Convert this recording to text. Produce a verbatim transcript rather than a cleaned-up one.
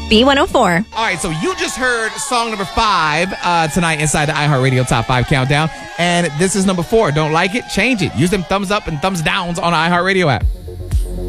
B one oh four. All right, so you just heard song number five uh, tonight inside the iHeartRadio Top five Countdown. And this is number four. Don't like it? Change it. Use them thumbs up and thumbs downs on the iHeartRadio app.